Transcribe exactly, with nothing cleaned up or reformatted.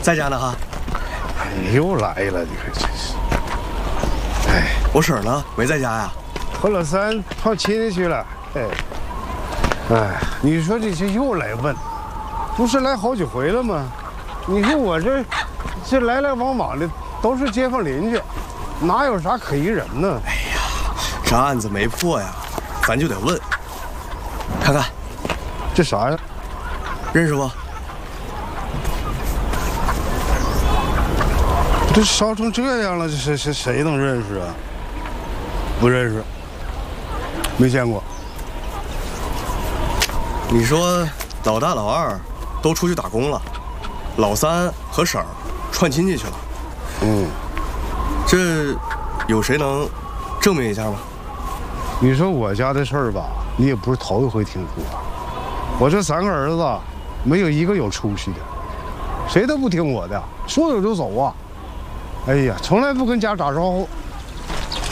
在家呢哈。 又来了，你看真是。哎， 我婶儿呢？没在家呀？ 和老三跑亲戚去了。哎，哎，你说这这又来问，不是来好几回了吗？你说我这这来来往往的都是街坊邻居，哪有啥可疑人呢？ 哎呀，这案子没破呀，咱就得问。看看， 这啥呀？ 认识不？ 这烧成这样了，这谁谁谁能认识啊？不认识，没见过。 你说老大老二都出去打工了，老三和婶儿串亲戚去了。 嗯， 这有谁能证明一下吗？ 你说我家的事儿吧，你也不是头一回听说。我这三个儿子，没有一个有出息的，谁都不听我的，说走就走啊。哎呀，从来不跟家打招呼，